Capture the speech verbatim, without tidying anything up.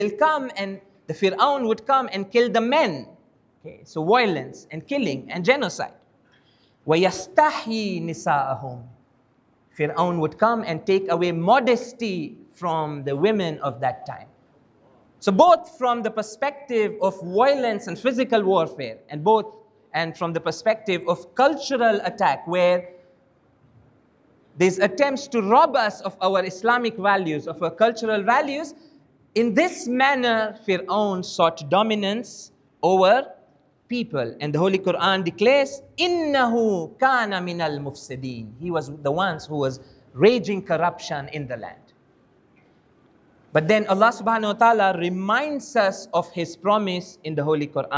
will come and the Fir'aun would come and kill the men. Okay, so violence and killing and genocide. وَيَسْتَحْيِي نِسَاءَهُمْ. Fir'aun would come and take away modesty from the women of that time. So both from the perspective of violence and physical warfare, and both and from the perspective of cultural attack, where these attempts to rob us of our Islamic values, of our cultural values, in this manner, Fir'aun sought dominance over people. And the Holy Quran declares, إِنَّهُ كَانَ مِنَ الْمُفْسِدِينَ. He was the ones who was raging corruption in the land. But then Allah subhanahu wa ta'ala reminds us of His promise in the Holy Quran.